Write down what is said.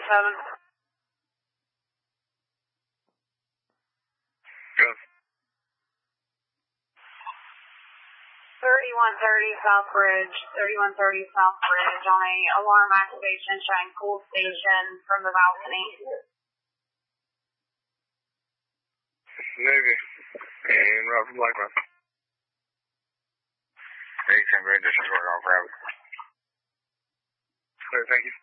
7. Good. 3130 South Bridge, 3130 South Bridge on a alarm activation showing cool station from the balcony. Navy. And route for Blackman. 810 Bridge, this is working on Bravo. Clear, thank you.